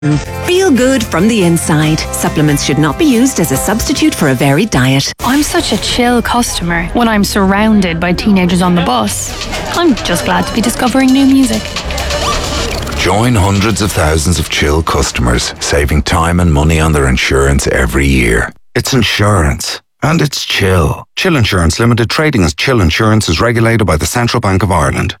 Feel good from the inside. Supplements should not be used as a substitute for a varied diet. I'm such a chill customer when I'm surrounded by teenagers on the bus. I'm just glad to be discovering new music. Join hundreds of thousands of Chill customers, saving time and money on their insurance every year. It's insurance. And it's Chill. Chill Insurance Limited, trading as Chill Insurance, is regulated by the Central Bank of Ireland.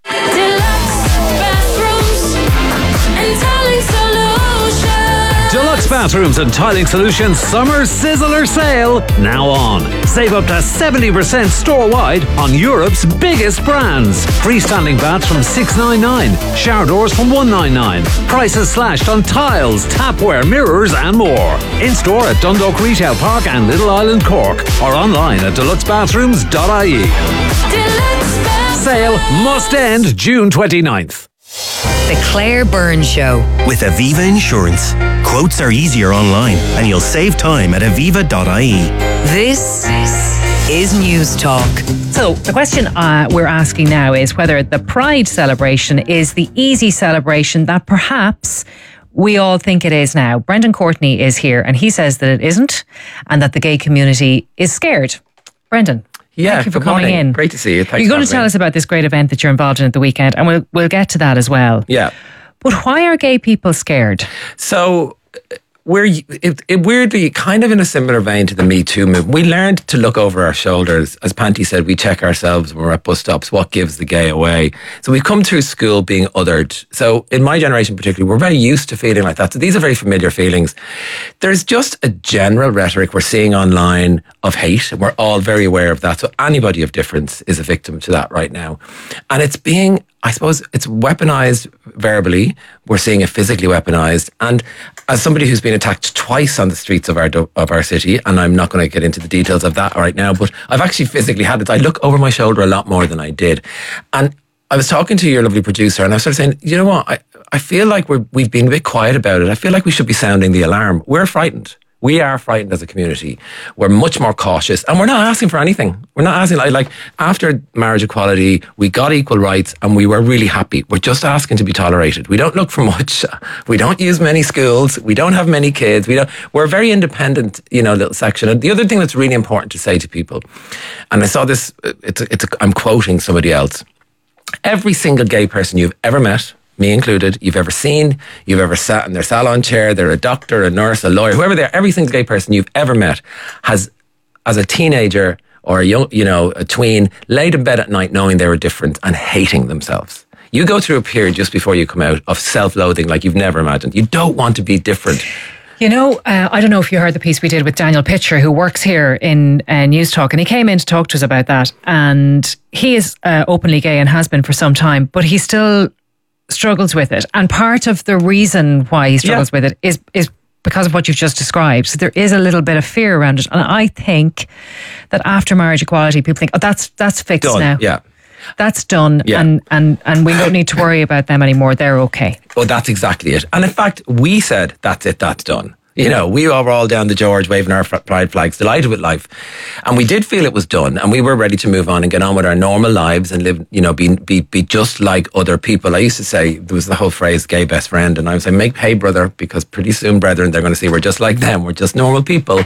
Deluxe Bathrooms and Tiling Solutions Summer Sizzler Sale now on. Save up to 70% store-wide on Europe's biggest brands. Freestanding baths from $699, shower doors from $199. Prices slashed on tiles, tapware, mirrors and more. In-store at Dundalk Retail Park and Little Island Cork, or online at deluxebathrooms.ie. Sale must end June 29th. The Claire Byrne Show. With Aviva Insurance. Quotes are easier online and you'll save time at aviva.ie. This is News Talk. So the question we're asking now is whether the Pride celebration is the easy celebration that perhaps we all think it is now. Brendan Courtney is here and he says that it isn't and that the gay community is scared. Brendan. Yeah, thank you for coming in. Great to see you. Thanks. You're going to tell us about this great event that you're involved in at the weekend, and we'll get to that as well. Yeah. But why are gay people scared? So we're weirdly kind of in a similar vein to the Me Too movement. We learned to look over our shoulders. As Panty said, we check ourselves when we're at bus stops. What gives the gay away? So we've come through school being othered. So in my generation particularly, we're very used to feeling like that. So these are very familiar feelings. There's just a general rhetoric we're seeing online of hate. And we're all very aware of that. So anybody of difference is a victim to that right now. And it's being, I suppose, it's weaponized verbally. We're seeing it physically weaponized. And as somebody who's been attacked twice on the streets of our city, and I'm not going to get into the details of that right now, but I've actually physically had it. I look over my shoulder a lot more than I did. And I was talking to your lovely producer and I started saying, you know what? I feel like we've been a bit quiet about it. I feel like we should be sounding the alarm. We're frightened. We are frightened as a community. We're much more cautious and we're not asking for anything. We're not asking, like after marriage equality, we got equal rights and we were really happy. We're just asking to be tolerated. We don't look for much. We don't use many schools. We don't have many kids. We're a very independent, little section. And the other thing that's really important to say to people, and I saw this, I'm quoting somebody else. Every single gay person you've ever met, me included, you've ever seen, you've ever sat in their salon chair, they're a doctor, a nurse, a lawyer, whoever they are, every single gay person you've ever met has, as a teenager or a young, a tween, laid in bed at night knowing they were different and hating themselves. You go through a period just before you come out of self-loathing like you've never imagined. You don't want to be different. I don't know if you heard the piece we did with Daniel Pitcher, who works here in News Talk, and he came in to talk to us about that. And he is openly gay and has been for some time, but he still struggles with it. And part of the reason why he struggles with it is because of what you've just described. So there is a little bit of fear around it. And I think that after marriage equality, people think, that's fixed done now. Yeah. That's done, and we don't need to worry about them anymore. They're okay. Well, that's exactly it. And in fact, we said, that's it, that's done. We were all down the George waving our pride flags, delighted with life. And we did feel it was done and we were ready to move on and get on with our normal lives and live, be just like other people. I used to say, there was the whole phrase, gay best friend. And I would say, make hay, brother, because pretty soon, brethren, they're going to see we're just like them. We're just normal people.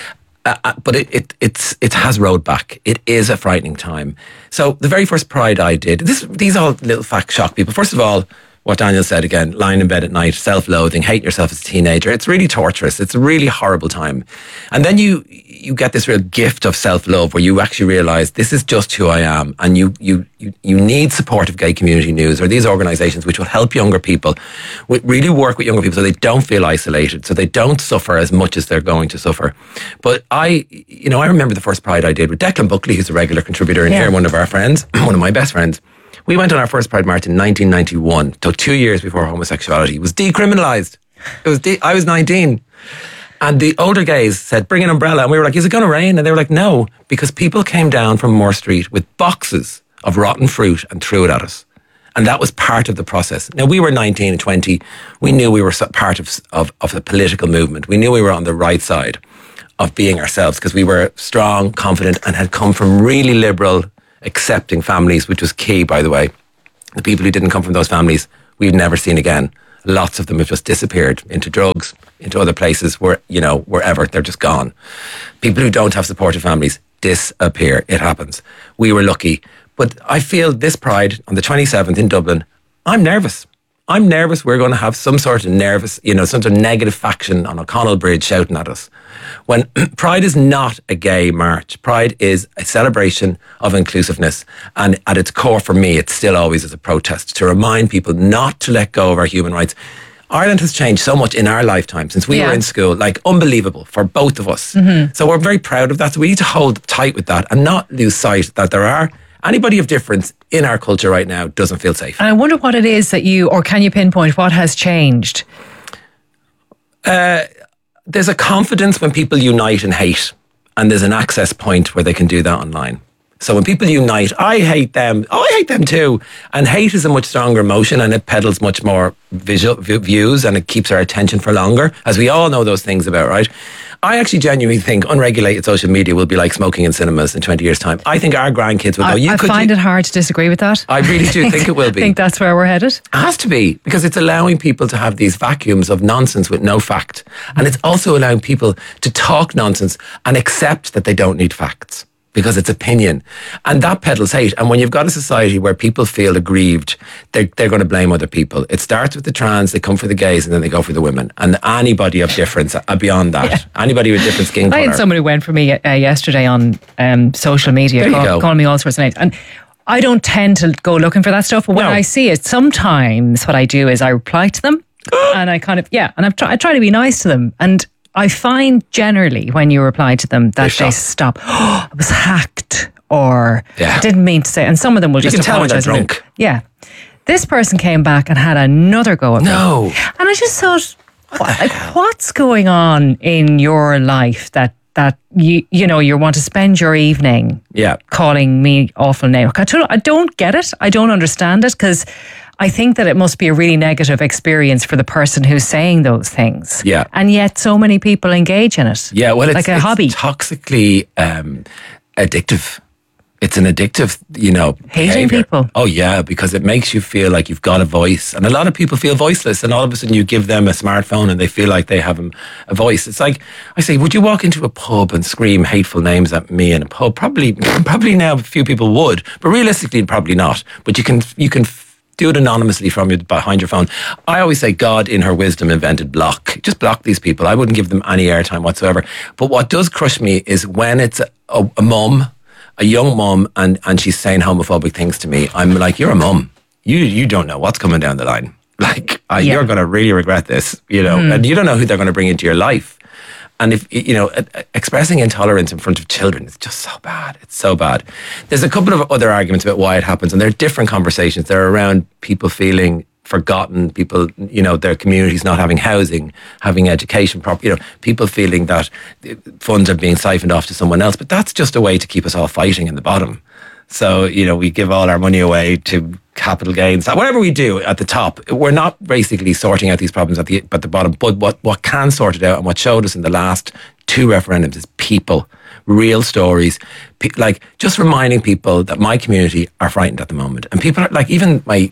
But it has rode back. It is a frightening time. So the very first Pride I did, these all little facts shock people. First of all, what Daniel said again, lying in bed at night, self-loathing, hating yourself as a teenager. It's really torturous. It's a really horrible time. And then you get this real gift of self-love where you actually realise this is just who I am. And you need support of Gay Community News or these organisations which will help younger people, really work with younger people so they don't feel isolated, so they don't suffer as much as they're going to suffer. But I remember the first Pride I did with Declan Buckley, who's a regular contributor in here, one of our friends, one of my best friends. We went on our first Pride March in 1991, took 2 years before homosexuality was decriminalised. I was 19. And the older gays said, bring an umbrella. And we were like, is it going to rain? And they were like, no, because people came down from Moore Street with boxes of rotten fruit and threw it at us. And that was part of the process. Now, we were 19 and 20. We knew we were part of the political movement. We knew we were on the right side of being ourselves because we were strong, confident, and had come from really liberal, accepting families, which was key, by the way. The people who didn't come from those families, we've never seen again. Lots of them have just disappeared into drugs, into other places where, wherever, they're just gone. People who don't have supportive families disappear. It happens. We were lucky. But I feel this Pride on the 27th in Dublin, I'm nervous. I'm nervous we're going to have some sort of some sort of negative faction on O'Connell Bridge shouting at us. When Pride is not a gay march. Pride is a celebration of inclusiveness. And at its core, for me, it still always is a protest to remind people not to let go of our human rights. Ireland has changed so much in our lifetime since we were in school, like unbelievable for both of us. So we're very proud of that. So we need to hold tight with that and not lose sight that there are anybody of difference in our culture right now doesn't feel safe. And I wonder what it is that can you pinpoint what has changed? There's a confidence when people unite in hate, and there's an access point where they can do that online. So when people unite, I hate them. Oh, I hate them too. And hate is a much stronger emotion, and it peddles much more visual views, and it keeps our attention for longer, as we all know those things about, right? I actually genuinely think unregulated social media will be like smoking in cinemas in 20 years' time. I think our grandkids will go, I find it hard to disagree with that. I really do think it will be. I think that's where we're headed. It has to be, because it's allowing people to have these vacuums of nonsense with no fact. And it's also allowing people to talk nonsense and accept that they don't need facts, because it's opinion. And that peddles hate. And when you've got a society where people feel aggrieved, they're going to blame other people. It starts with the trans, they come for the gays, and then they go for the women. And anybody of difference beyond that, anybody with different skin colour. I had someone who went for me yesterday on social media, calling me all sorts of names. And I don't tend to go looking for that stuff, but when I see it, sometimes what I do is I reply to them, and I kind of, and I try to be nice to them. And I find generally when you reply to them that they stop. Oh, I was hacked, or I didn't mean to say. And some of them will just apologize. Tell when they're drunk. Yeah, this person came back and had another go at me. And I just thought, what's going on in your life that you want to spend your evening calling me awful name? I don't get it. I don't understand it, because I think that it must be a really negative experience for the person who's saying those things. Yeah. And yet so many people engage in it. Yeah, well, it's a hobby. Toxically addictive. It's an addictive, hating behavior. people. Oh yeah, because it makes you feel like you've got a voice. And a lot of people feel voiceless, and all of a sudden you give them a smartphone and they feel like they have a voice. It's like, I say, would you walk into a pub and scream hateful names at me in a pub? Probably now a few people would, but realistically probably not. But you can do it anonymously from behind your phone. I always say God in her wisdom invented block. Just block these people. I wouldn't give them any airtime whatsoever. But what does crush me is when it's a mum, a young mum, and she's saying homophobic things to me. I'm like, you're a mum. You don't know what's coming down the line. Like, you're going to really regret this, and you don't know who they're going to bring into your life. And if, expressing intolerance in front of children is just so bad. It's so bad. There's a couple of other arguments about why it happens, and they're different conversations. They're around people feeling forgotten, people, their communities not having housing, having education, people feeling that funds are being siphoned off to someone else. But that's just a way to keep us all fighting in the bottom. So, we give all our money away to capital gains. Whatever we do at the top, we're not basically sorting out these problems at the bottom. But what can sort it out, and what showed us in the last 2 referendums, is people, real stories, like just reminding people that my community are frightened at the moment. And people are like, even my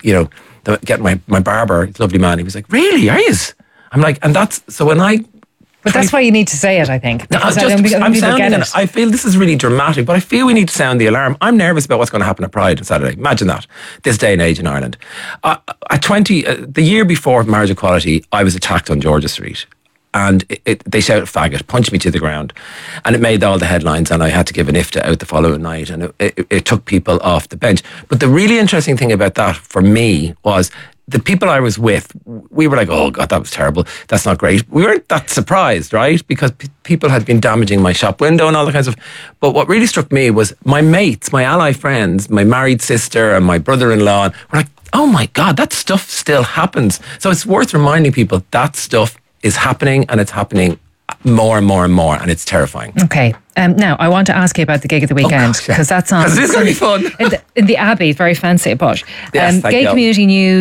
barber, he's a lovely man, he was like, really, are you? I'm like, and that's, so when I... But that's why you need to say it, I think. I'm sounding it. I feel this is really dramatic, but I feel we need to sound the alarm. I'm nervous about what's going to happen at Pride on Saturday. Imagine that, this day and age in Ireland. At 20, the year before marriage equality, I was attacked on Georgia Street. And they shouted faggot, punched me to the ground. And it made all the headlines, and I had to give an IFTA out the following night, and it took people off the bench. But the really interesting thing about that for me was the people I was with, we were like, oh God, that was terrible. That's not great. We weren't that surprised, right? Because people had been damaging my shop window and all that kinds of. But what really struck me was my mates, my ally friends, my married sister and my brother-in-law were like, oh my God, that stuff still happens. So it's worth reminding people that stuff is happening, and it's happening more and more and more, and it's terrifying. Okay. Now, I want to ask you about the gig of the weekend, because that's on... Because this is going to be fun. in the Abbey, very fancy, but yes, Gay you. Community News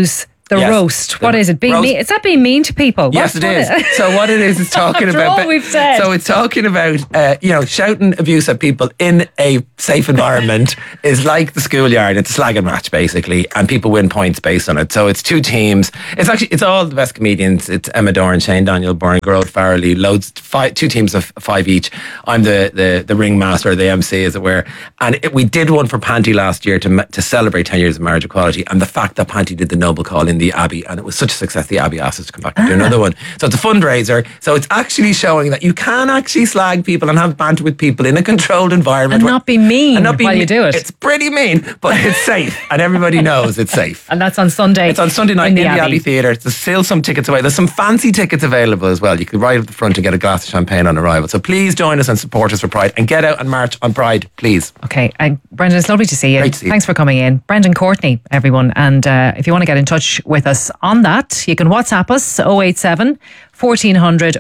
The Yes. roast. What is it? Being roast. mean? Is that being mean to people? Yes, it is. So what it is, it's talking After about. all we've said. So it's talking about, shouting abuse at people in a safe environment is like the schoolyard. It's a slagging match basically, and people win points based on it. So it's two teams. It's all the best comedians. It's Emma Doran, Shane Daniel, Byrne, Gerald Farrelly. Two teams of 5 each. I'm the ringmaster, the MC, as it were. And we did one for Panty last year to celebrate 10 years of marriage equality, and the fact that Panty did the noble call in the Abbey, and it was such a success, the Abbey asked us to come back and do another one. So it's a fundraiser. So it's actually showing that you can actually slag people and have banter with people in a controlled environment. And not be mean while you mean. do it. It's pretty mean, but it's safe, and everybody knows it's safe. And that's on Sunday. It's on Sunday night in the Abbey Theatre. There's still some tickets away. There's some fancy tickets available as well. You could ride up the front and get a glass of champagne on arrival. So please join us and support us for Pride, and get out and march on Pride, please. Okay, Brendan, it's lovely to see you. Great to see you. Thanks for coming in. Brendan Courtney, everyone. And if you want to get in touch with us on that, you can WhatsApp us 087 1400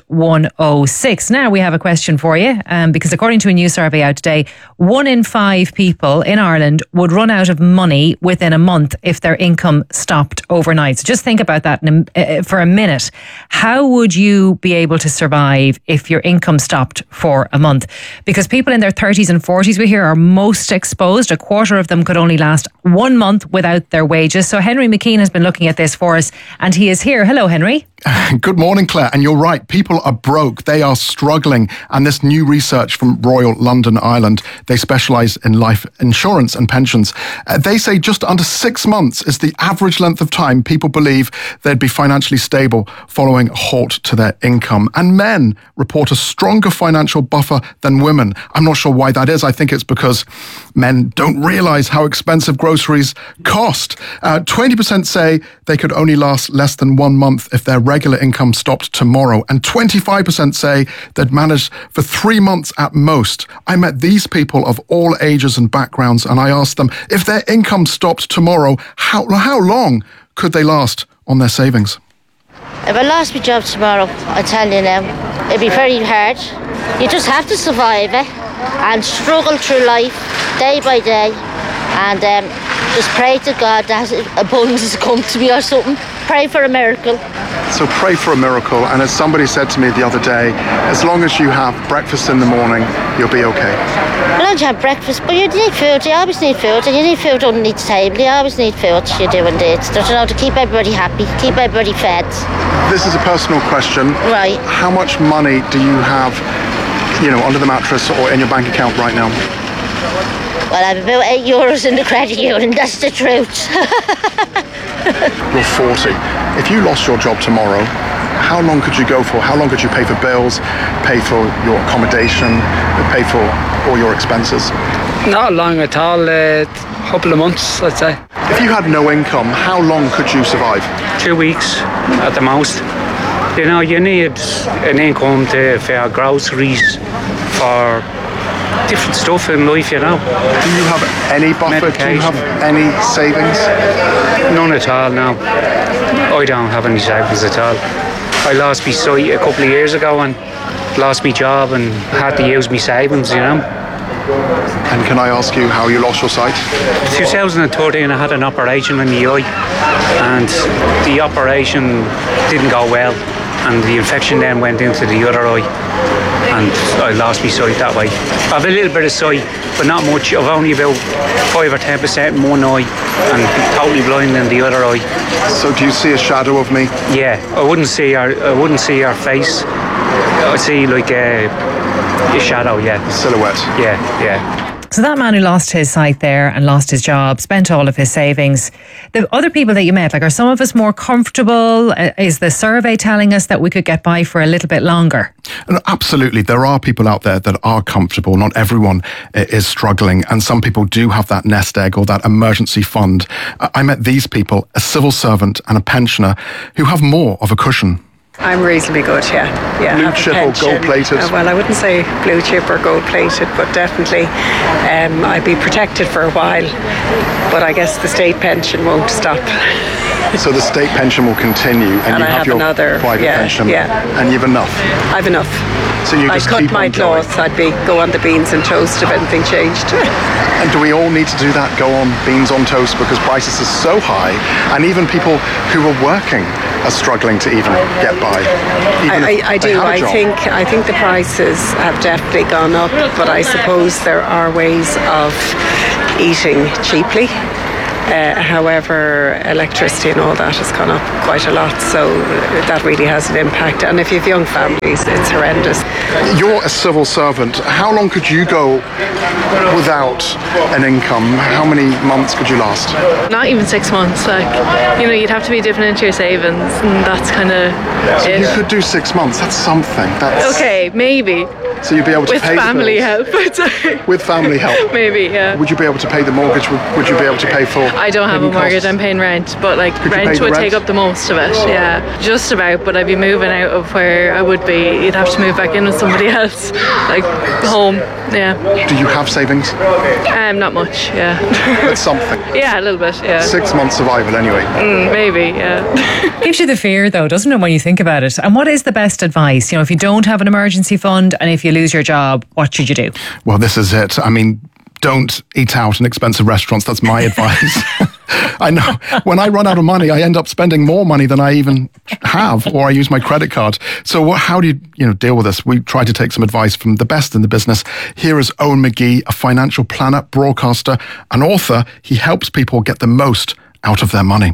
106. Now we have a question for you, because according to a new survey out today, 1 in 5 people in Ireland would run out of money within a month if their income stopped overnight. So just think about that for a minute. How would you be able to survive if your income stopped for a month? Because people in their 30s and 40s, we hear, are most exposed. A quarter of them could only last 1 month without their wages. So Henry McKean has been looking at this for us, and he is here. Hello, Henry. Good morning, Claire. And you're right, people are broke. They are struggling. And this new research from Royal London, Ireland, they specialise in life insurance and pensions. They say just under 6 months is the average length of time people believe they'd be financially stable following a halt to their income. And men report a stronger financial buffer than women. I'm not sure why that is. I think it's because men don't realise how expensive groceries cost. 20% say they could only last less than 1 month if their regular income stopped tomorrow, and 25% say they'd manage for 3 months at most. I met these people of all ages and backgrounds, and I asked them if their income stopped tomorrow, how long could they last on their savings? If I lost my job tomorrow, I tell you now, it'd be very hard. You just have to survive it and struggle through life day by day, and just pray to God that abundance come to me or something. Pray for a miracle. So pray for a miracle, and as somebody said to me the other day, as long as you have breakfast in the morning, you'll be okay. As long as you have breakfast, but you need food, you always need food, and you need food underneath the table, you always need food, you do indeed. To keep everybody happy, keep everybody fed. This is a personal question. Right. How much money do you have, under the mattress or in your bank account right now? Well, I have about €8 in the credit union, that's the truth. You're 40. If you lost your job tomorrow, how long could you go for? How long could you pay for bills, pay for your accommodation, pay for all your expenses? Not long at all, a couple of months, I'd say. If you had no income, how long could you survive? 2 weeks at the most. You need an income to for groceries, for different stuff in life, Do you have any buffer? Medication. Do you have any savings? None at all, no. I don't have any savings at all. I lost my sight a couple of years ago and lost my job and had to use my savings, And can I ask you how you lost your sight? 2013 I had an operation in the eye, and the operation didn't go well, and the infection then went into the other eye, and I lost my sight that way. I have a little bit of sight, but not much. I've only about 5 or 10% in one eye and totally blind in the other eye. So do you see a shadow of me? Yeah, I wouldn't see her face. I'd see like a shadow, yeah. A silhouette. Yeah. So that man who lost his sight there and lost his job, spent all of his savings. The other people that you met, are some of us more comfortable? Is the survey telling us that we could get by for a little bit longer? Absolutely. There are people out there that are comfortable. Not everyone is struggling. And some people do have that nest egg or that emergency fund. I met these people, a civil servant and a pensioner, who have more of a cushion. I'm reasonably good, yeah. Blue chip or gold-plated? Well, I wouldn't say blue chip or gold-plated, but definitely I'd be protected for a while. But I guess the state pension won't stop. So the state pension will continue, and you I have your another private pension, and you have enough. I've enough. So you I just cut keep my on going. cloth. I'd go on the beans and toast if anything changed. And do we all need to do that? Go on beans on toast because prices are so high, and even people who are working are struggling to even get by. I do. I think the prices have definitely gone up, but I suppose there are ways of eating cheaply. However, electricity and all that has gone up quite a lot, so that really has an impact. And if you have young families, it's horrendous. You're a civil servant. How long could you go without an income? How many months could you last? Not even 6 months. You'd have to be dipping into your savings, and that's kind of so you could do 6 months. That's something. That's okay, maybe. So you'd be able to with pay family the bills. help. With family help, maybe. Yeah. Would you be able to pay the mortgage? Would you be able to pay for? I don't have a mortgage. Costs? I'm paying rent, but Could rent would take up the most of it. Yeah, just about. But I'd be moving out of where I would be. You'd have to move back in with somebody else, like home. Yeah. Do you have savings? Not much. Yeah. But something. Yeah, a little bit. Yeah. 6 months survival anyway. Maybe. Yeah. Gives you the fear though, doesn't it, when you think about it? And what is the best advice? If you don't have an emergency fund and if you lose your job, what should you do? Well, this is it. I mean, don't eat out in expensive restaurants. That's my advice. I know. When I run out of money, I end up spending more money than I even have, or I use my credit card. So how do you deal with this? We try to take some advice from the best in the business. Here is Owen McGee, a financial planner, broadcaster, and author. He helps people get the most out of their money.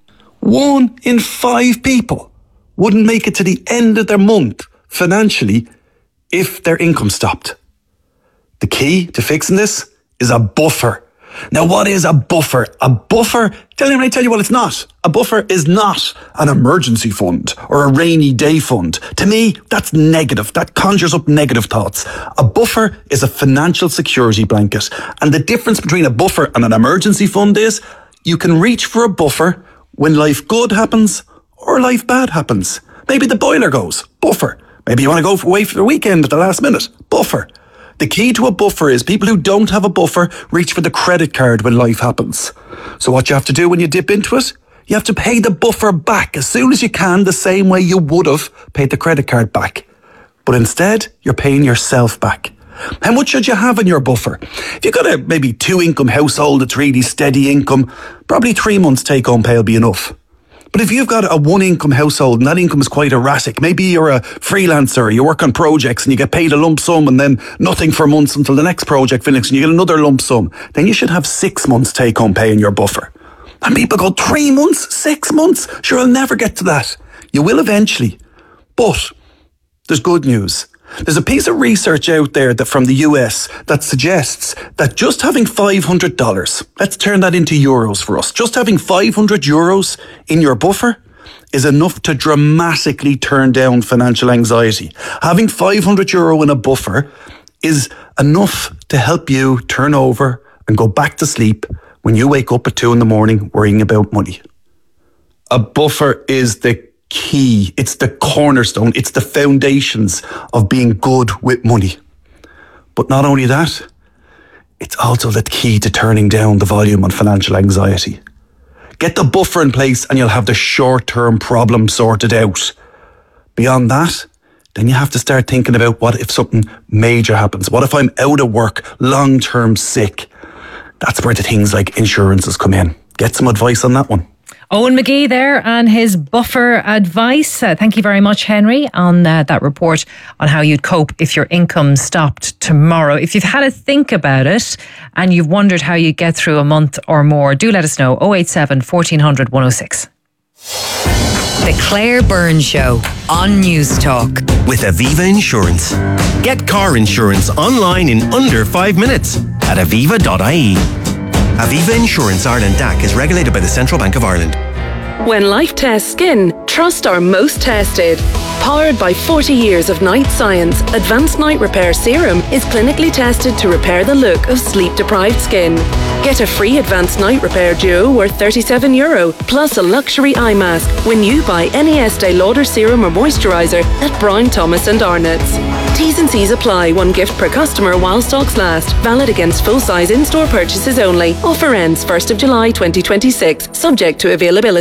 1 in 5 people wouldn't make it to the end of their month financially if their income stopped. The key to fixing this is a buffer. Now, what is a buffer? A buffer, tell you what it's not. A buffer is not an emergency fund or a rainy day fund. To me, that's negative. That conjures up negative thoughts. A buffer is a financial security blanket. And the difference between a buffer and an emergency fund is you can reach for a buffer when life good happens or life bad happens. Maybe the boiler goes, buffer. Maybe you want to go away for the weekend at the last minute, buffer. The key to a buffer is people who don't have a buffer reach for the credit card when life happens. So what you have to do when you dip into it, you have to pay the buffer back as soon as you can, the same way you would have paid the credit card back. But instead, you're paying yourself back. How much should you have in your buffer? If you've got a maybe 2-income household that's really steady income, probably 3 months take-home pay will be enough. But if you've got a 1-income household and that income is quite erratic, maybe you're a freelancer, you work on projects and you get paid a lump sum and then nothing for months until the next project finishes and you get another lump sum, then you should have 6 months take-home pay in your buffer. And people go, 3 months, 6 months? Sure, I'll never get to that. You will eventually. But there's good news. There's a piece of research out there from the US that suggests that just having $500, let's turn that into euros for us, just having €500 in your buffer is enough to dramatically turn down financial anxiety. Having €500 in a buffer is enough to help you turn over and go back to sleep when you wake up at 2 a.m. worrying about money. A buffer is the key. It's the cornerstone. It's the foundations of being good with money. But not only that, it's also the key to turning down the volume on financial anxiety. Get the buffer in place and you'll have the short-term problem sorted out. Beyond that, then you have to start thinking about what if something major happens? What if I'm out of work, long-term sick? That's where the things like insurances come in. Get some advice on that one. Owen McGee there and his buffer advice. Thank you very much, Henry, on that report on how you'd cope if your income stopped tomorrow. If you've had a think about it and you've wondered how you get through a month or more, do let us know. 087 1400 106. The Claire Byrne Show on News Talk. With Aviva Insurance. Get car insurance online in under 5 minutes at aviva.ie. Aviva Insurance Ireland DAC is regulated by the Central Bank of Ireland. When life tests skin, trust our most tested. Powered by 40 years of night science, Advanced Night Repair Serum is clinically tested to repair the look of sleep-deprived skin. Get a free Advanced Night Repair Duo worth €37, plus a luxury eye mask when you buy any Estee Lauder serum or moisturiser at Brown Thomas and Arnott's. T's and C's apply. 1 gift per customer while stocks last. Valid against full-size in-store purchases only. Offer ends 1st of July 2026, subject to availability.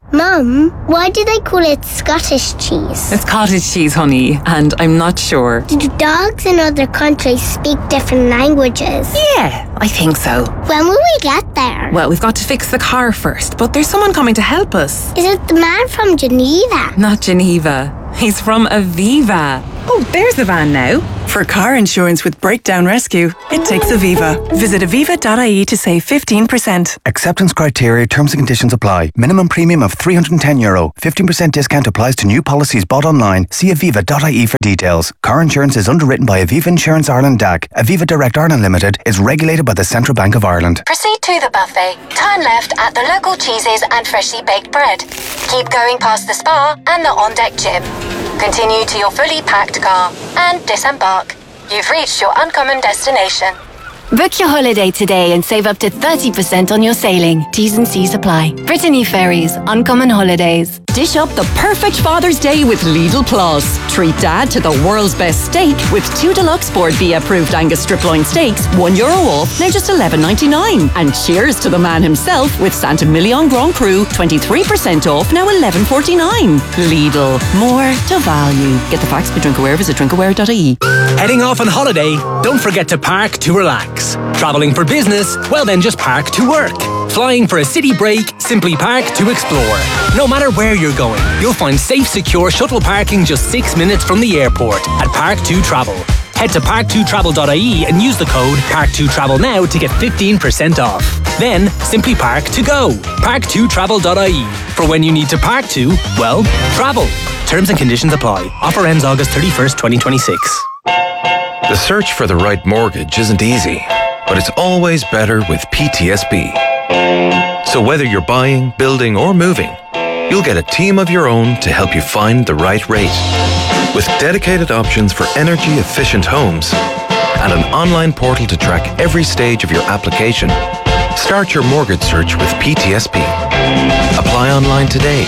Mum, why do they call it Scottish cheese? It's cottage cheese, honey, and I'm not sure. Do dogs in other countries speak different languages? Yeah, I think so. When will we get there? Well, we've got to fix the car first, but there's someone coming to help us. Is it the man from Geneva? Not Geneva. He's from Aviva. Oh, there's the van now. For car insurance with breakdown rescue, it takes Aviva. Visit aviva.ie to save 15%. Acceptance criteria, terms and conditions apply. Minimum premium of €310. 15% discount applies to new policies bought online. See aviva.ie for details. Car insurance is underwritten by Aviva Insurance Ireland DAC. Aviva Direct Ireland Limited is regulated by the Central Bank of Ireland. Proceed to the buffet. Turn left at the local cheeses and freshly baked bread. Keep going past the spa and the on-deck gym. Continue to your fully packed car and disembark. You've reached your uncommon destination. Book your holiday today and save up to 30% on your sailing. T's and C's apply. Brittany Ferries, Uncommon Holidays. Dish up the perfect Father's Day with Lidl Plus. Treat Dad to the world's best steak with 2 deluxe Board B approved Angus strip loin steaks, €1 off, now just $11.99. And cheers to the man himself with Santa Million Grand Cru, 23% off, now $11.49. Lidl, more to value. Get the facts for Drinkaware, visit drinkaware.ie. Heading off on holiday? Don't forget to park to relax. Travelling for business? Well then just park to work. Flying for a city break? Simply park to explore. No matter where you're going, you'll find safe, secure shuttle parking just 6 minutes from the airport at Park2Travel. Head to park2travel.ie and use the code Park2Travel now to get 15% off. Then simply park to go. Park2travel.ie. For when you need to park to, well, travel. Terms and conditions apply. Offer ends August 31st, 2026. The search for the right mortgage isn't easy, but it's always better with PTSB. So whether you're buying, building, or moving, you'll get a team of your own to help you find the right rate. With dedicated options for energy-efficient homes and an online portal to track every stage of your application, start your mortgage search with PTSB. Apply online today.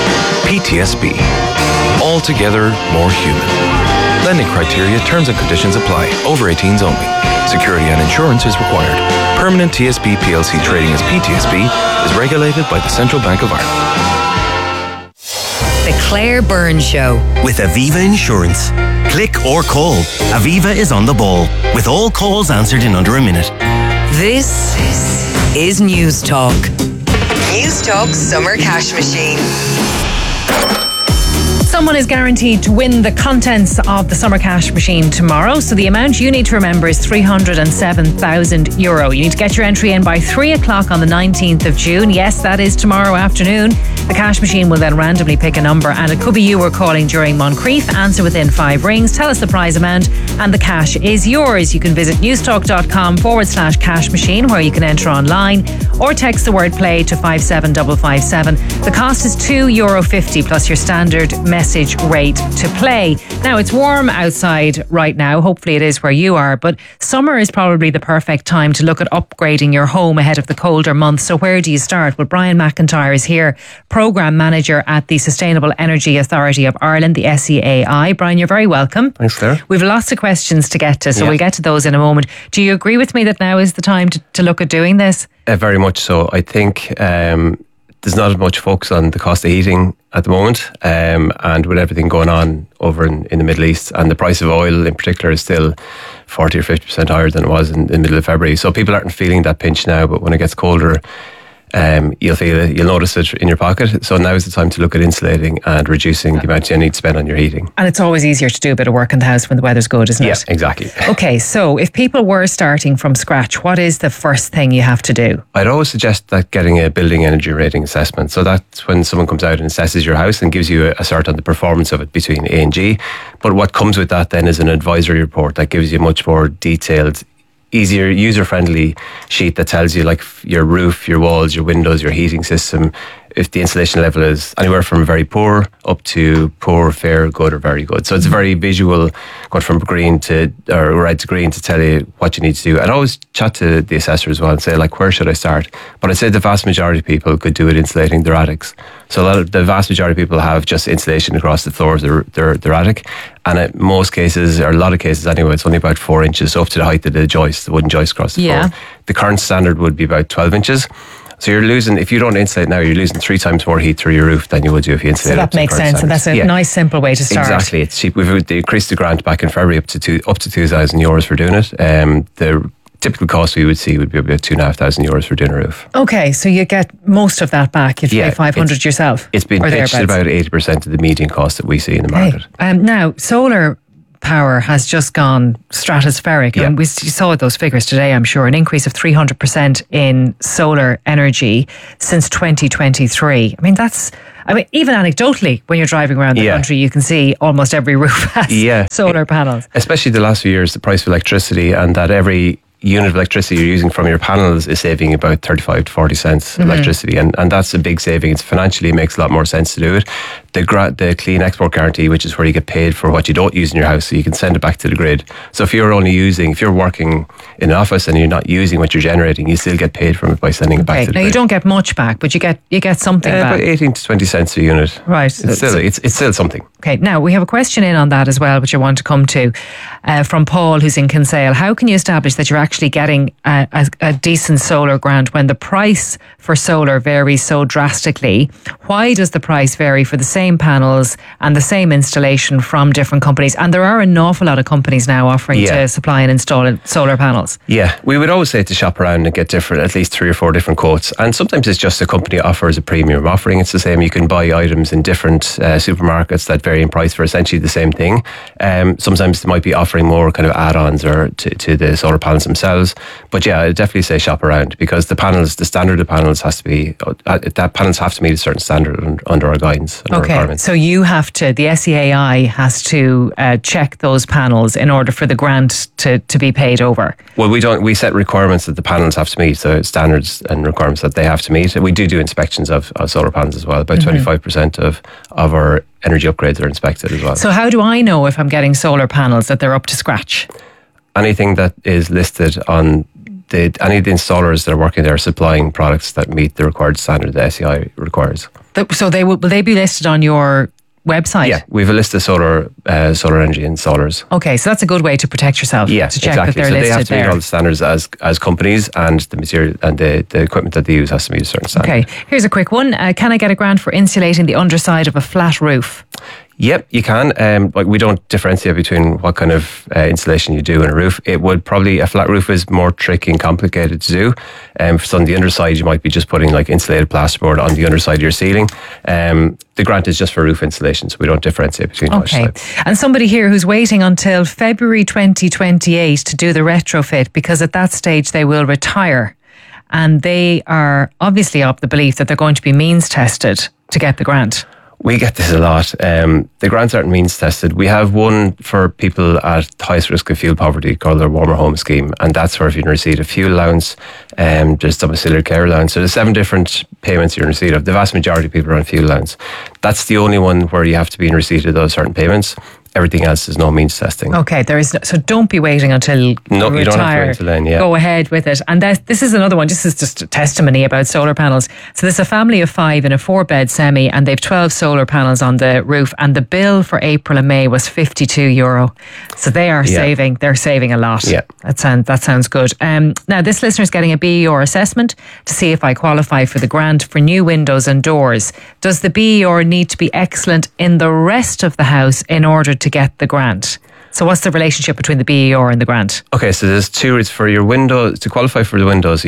PTSB. Altogether more human. Lending criteria, terms and conditions apply. Over 18s only. Security and insurance is required. Permanent TSB PLC trading as PTSB is regulated by the Central Bank of Ireland. The Claire Byrne Show. With Aviva Insurance. Click or call. Aviva is on the ball, with all calls answered in under a minute. This is News Talk. News Talk Summer Cash Machine. Someone is guaranteed to win the contents of the Summer Cash Machine tomorrow. So the amount you need to remember is €307,000. You need to get your entry in by 3 o'clock on the 19th of June. Yes, that is tomorrow afternoon. The cash machine will then randomly pick a number, and it could be you were calling during Moncrief. Answer within 5 rings. Tell us the prize amount and the cash is yours. You can visit newstalk.com/cash machine, where you can enter online, or text the word play to 57557. The cost is €2.50 plus your standard message rate to play. Now, it's warm outside right now. Hopefully it is where you are, but summer is probably the perfect time to look at upgrading your home ahead of the colder months. So where do you start? Well, Brian McIntyre is here, Programme Manager at the Sustainable Energy Authority of Ireland, the SEAI. Brian, you're very welcome. Thanks, Claire. We've lots of questions to get to, so we'll get to those in a moment. Do you agree with me that now is the time to look at doing this? Very much so. I think there's not as much focus on the cost of heating at the moment, and with everything going on over in the Middle East, and the price of oil in particular is still 40 or 50% higher than it was in the middle of February. So people aren't feeling that pinch now, but when it gets colder, you'll feel it, you'll notice it in your pocket. So now is the time to look at insulating and reducing the amount you need to spend on your heating. And it's always easier to do a bit of work in the house when the weather's good, isn't it? Yeah, exactly. Okay, so if people were starting from scratch, what is the first thing you have to do? I'd always suggest that getting a building energy rating assessment. So that's when someone comes out and assesses your house and gives you a cert on the performance of it between A and G. But what comes with that then is an advisory report that gives you much more detailed, easier, user-friendly sheet that tells you like your roof, your walls, your windows, your heating system, if the insulation level is anywhere from very poor up to poor, fair, good, or very good. So it's very visual, going from green to or red to green to tell you what you need to do. I'd always chat to the assessor as well and say, like, where should I start? But I'd say the vast majority of people could do it insulating their attics. So the vast majority of people have just insulation across the floor of their attic. And in most cases, or a lot of cases anyway, it's only about 4 inches up to the height of the joist, the wooden joist across the floor. The current standard would be about 12 inches. So you're losing, if you don't insulate now, you're losing 3 times more heat through your roof than you would do if you insulate. So that makes sense, and that's a nice, simple way to start. Exactly, it's cheap. We've increased the grant back in February up to €2,000 for doing it. The typical cost we would see would be about €2,500 for doing a roof. Okay, so you get most of that back. You pay $500 yourself. It's been pitched at about 80% of the median cost that we see in the market. Now, solar power has just gone stratospheric. Yeah. And you saw those figures today, I'm sure, an increase of 300% in solar energy since 2023. I mean, even anecdotally, when you're driving around the country, you can see almost every roof has solar panels. Especially the last few years, the price of electricity, and that every unit of electricity you're using from your panels is saving about 35 to 40 cents electricity, and that's a big saving. Financially, it makes a lot more sense to do it. The clean export guarantee, which is where you get paid for what you don't use in your house, so you can send it back to the grid. So if you're working in an office and you're not using what you're generating, you still get paid from it by sending it back to the grid. Now you don't get much back, but you get something back. About 18 to 20 cents a unit. Right. It's still something. Okay, now we have a question in on that as well, which I want to come to, from Paul, who's in Kinsale. How can you establish that you're actually getting a decent solar grant when the price for solar varies so drastically? Why does the price vary for the same panels and the same installation from different companies? And there are an awful lot of companies now offering to supply and install solar panels. Yeah, we would always say to shop around and get at least 3 or 4 different quotes. And sometimes it's just a company offers a premium offering. It's the same. You can buy items in different supermarkets that vary in price for essentially the same thing. Sometimes they might be offering more kind of add-ons or to the solar panels themselves. But yeah, I'd definitely say shop around, because the standard of panels has to be, panels have to meet a certain standard under our guidance. Okay, so the SEAI has to check those panels in order for the grant to be paid over. Well, we set requirements that the panels have to meet, so standards and requirements that they have to meet. We do inspections of solar panels as well. About 25% of our energy upgrades are inspected as well. So how do I know if I'm getting solar panels that they're up to scratch? Anything that is listed on any of the installers that are working there are supplying products that meet the required standard the SEI requires. So will they be listed on your website? Yeah, we have a list of solar energy installers. Okay, so that's a good way to protect yourself. Yeah, to check exactly. that they're so listed they have to meet there. all the standards as companies, and the material and the equipment that they use has to meet a certain standard. Okay, here's a quick one. Can I get a grant for insulating the underside of a flat roof? Yep, you can. We don't differentiate between what kind of insulation you do in a roof. A flat roof is more tricky and complicated to do. So on the underside, you might be just putting insulated plasterboard on the underside of your ceiling. The grant is just for roof insulation, so we don't differentiate between those types. And somebody here who's waiting until February 2028 to do the retrofit, because at that stage they will retire. And they are obviously of the belief that they're going to be means tested to get the grant. We get this a lot. The grants aren't means tested. We have one for people at highest risk of fuel poverty called our Warmer Home Scheme, and that's where if you can receive a fuel allowance, there's domiciliary care allowance. So there's 7 different payments you're in receipt of. The vast majority of people are on fuel allowance. That's the only one where you have to be in receipt of those certain payments. Everything else is no means testing. Okay, so don't be waiting until you retire. You don't have to wait until then, yeah. Go ahead with it. And this is another one. This is just a testimony about solar panels. So there's a family of 5 in a 4-bed semi, and they've 12 solar panels on the roof, and the bill for April and May was €52. So they are saving. They're saving a lot. Yeah. That sounds good. Now this listener's getting a BER assessment to see if I qualify for the grant for new windows and doors. Does the BER need to be excellent in the rest of the house in order to get the grant? So what's the relationship between the BER and the grant? Okay, so there's 2. It's for your windows. To qualify for the windows,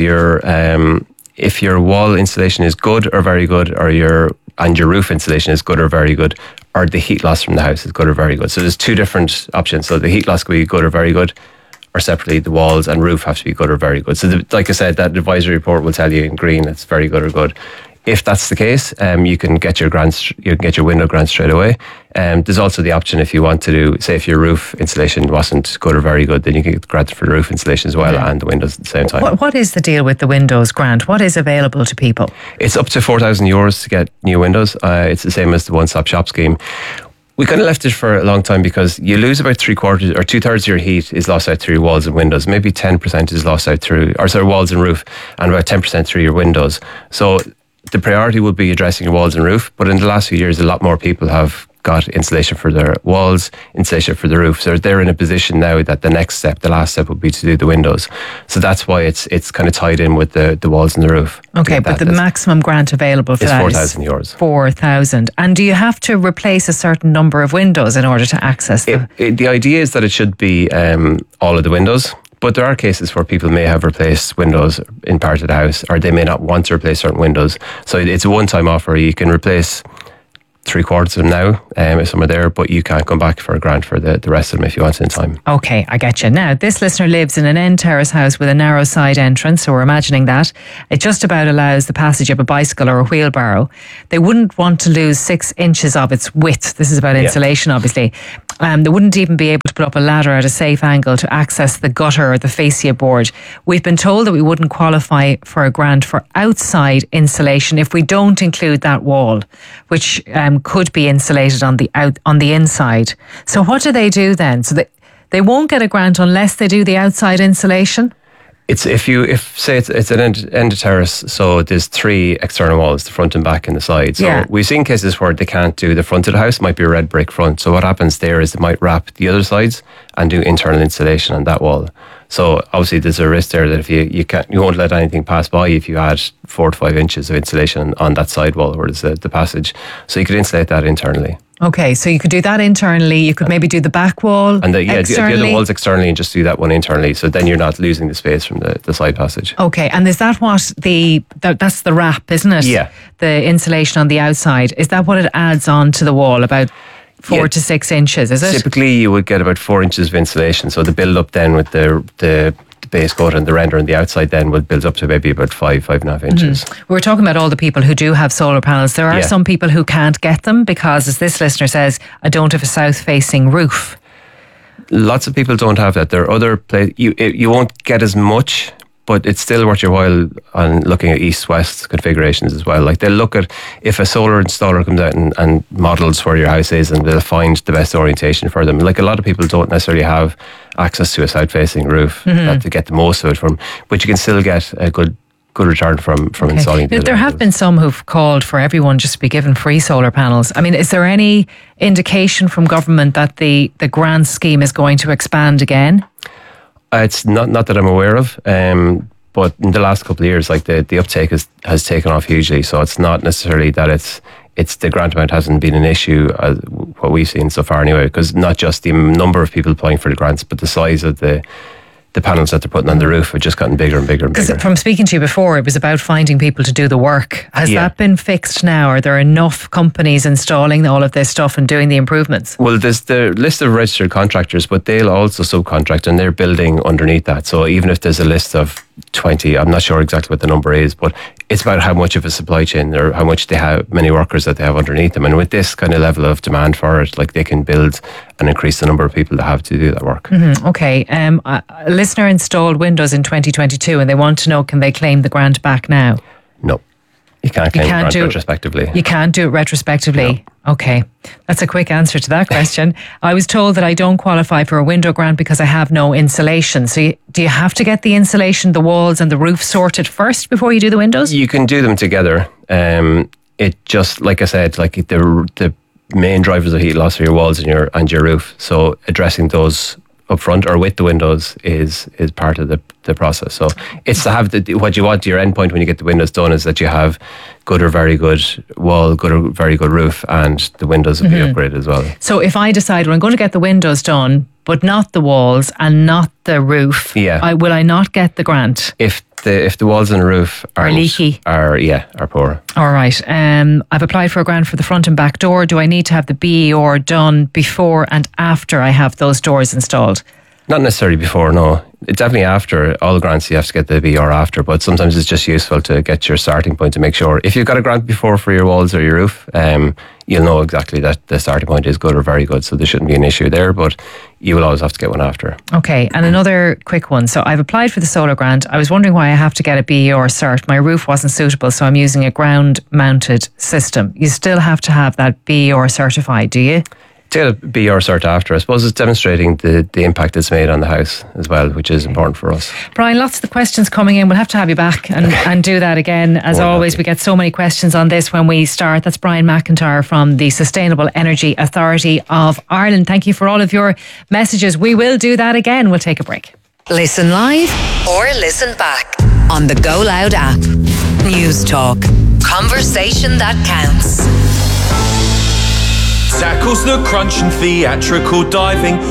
if your wall insulation is good or very good, or your roof insulation is good or very good, or the heat loss from the house is good or very good. So there's 2 different options. So the heat loss could be good or very good, or separately the walls and roof have to be good or very good. So like I said, that advisory report will tell you in green it's very good or good. If that's the case, you can get your grants. You can get your window grant straight away. There's also the option if you want to do, say, if your roof insulation wasn't good or very good, then you can get granted for the roof insulation as well and the windows at the same time. What is the deal with the windows grant? What is available to people? It's up to €4,000 to get new windows. It's the same as the one-stop shop scheme. We kind of left it for a long time because you lose about 3/4 or 2/3 of your heat is lost out through your walls and windows. Maybe 10% is lost out through, walls and roof, and about 10% through your windows. So the priority would be addressing your walls and roof, but in the last few years, a lot more people have got insulation for their walls, insulation for the roof. So they're in a position now that the next step, the last step, would be to do the windows. So that's why it's kind of tied in with the walls and the roof. Okay, but the maximum grant available for that is €4,000. 4,000. And do you have to replace a certain number of windows in order to access them? The idea is that it should be all of the windows. But there are cases where people may have replaced windows in part of the house, or they may not want to replace certain windows. So it's a one-time offer. You can replace 3/4 of them now, if some are there, but you can't come back for a grant for the rest of them if you want in time. Okay, I get you. Now, this listener lives in an end terrace house with a narrow side entrance, so we're imagining that. It just about allows the passage of a bicycle or a wheelbarrow. They wouldn't want to lose 6 inches of its width. This is about insulation, obviously. They wouldn't even be able to put up a ladder at a safe angle to access the gutter or the fascia board. We've been told that we wouldn't qualify for a grant for outside insulation if we don't include that wall, which could be insulated on the inside. So what do they do then? So they won't get a grant unless they do the outside insulation? It's if say it's an end of terrace, so there's 3 external walls, the front and back and the side. So we've seen cases where they can't do the front of the house, might be a red brick front. So what happens there is they might wrap the other sides and do internal insulation on that wall. So obviously there's a risk there that if you won't let anything pass by if you add 4 to 5 inches of insulation on that side wall where there's the passage. So you could insulate that internally. Okay, so you could do that internally. You could maybe do the back wall and the externally. other walls externally, and just do that one internally. So then you're not losing the space from the side passage. Okay, and is that what that's the wrap, isn't it? Yeah. The insulation on the outside. Is that what it adds on to the wall? About 4 to 6 inches, is it? Typically, you would get about 4 inches of insulation. So the build up then with the base coat and the render on the outside then would build up to maybe about 5.5 inches. We're talking about all the people who do have solar panels. There are some people who can't get them because, as this listener says, I don't have a south-facing roof. Lots of people don't have that. There are other places, you won't get as much, but it's still worth your while on looking at east-west configurations as well. Like they'll look at, if a solar installer comes out and models where your house is, and they'll find the best orientation for them. Like a lot of people don't necessarily have access to a south-facing roof to get the most of it from, but you can still get a good return from installing the There have been some who've called for everyone just to be given free solar panels. I mean, is there any indication from government that the grant scheme is going to expand again? It's not that I'm aware of, but in the last couple of years, like the uptake has taken off hugely. So it's not necessarily that it's the grant amount hasn't been an issue, what we've seen so far anyway, because not just the number of people applying for the grants, but the size of the panels that they're putting on the roof have just gotten bigger and bigger and bigger. Because from speaking to you before, it was about finding people to do the work. Has that been fixed now? Are there enough companies installing all of this stuff and doing the improvements? Well, there's the list of registered contractors, but they'll also subcontract and they're building underneath that. So even if there's a list of 20, I'm not sure exactly what the number is, but it's about how much of a supply chain or how much they have, many workers that they have underneath them. And with this kind of level of demand for it, like they can build and increase the number of people that have to do that work. Okay. A listener installed windows in 2022 and they want to know, can they claim the grant back now? No. You can't claim the grant retrospectively. You can't do it retrospectively? No. Okay. That's a quick answer to that question. I was told that I don't qualify for a window grant because I have no insulation. So do you have to get the insulation, the walls and the roof sorted first before you do the windows? You can do them together. It just, like I said, like the main drivers of heat loss are your walls and your roof. So addressing those up front or with the windows is part of the process. So it's to have what you want, your end point when you get the windows done is that you have good or very good wall, good or very good roof, and the windows will be upgraded as well. So if I decide, well, I'm going to get the windows done, but not the walls and not the roof, will I not get the grant? If the walls and the roof are leaky, are poor. All right. I've applied for a grant for the front and back door. Do I need to have the BER done before and after I have those doors installed? Not necessarily before, no. It's definitely after. All the grants you have to get the BER after, but sometimes it's just useful to get your starting point to make sure. If you've got a grant before for your walls or your roof, you'll know exactly that the starting point is good or very good, so there shouldn't be an issue there, but you will always have to get one after. Okay, and another quick one. So I've applied for the solar grant. I was wondering why I have to get a BER cert. My roof wasn't suitable, so I'm using a ground-mounted system. You still have to have that BER certified, do you? to get a B or cert after, I suppose it's demonstrating the impact it's made on the house as well, which is important for us. Brian, lots of the questions coming in. We'll have to have you back and do that again. As always, we get so many questions on this when we start. That's Brian McIntyre from the Sustainable Energy Authority of Ireland. Thank you for all of your messages. We will do that again. We'll take a break. Listen live or listen back on the Go Loud app. News Talk. Conversation that counts. Tackles the crunch and theatrical diving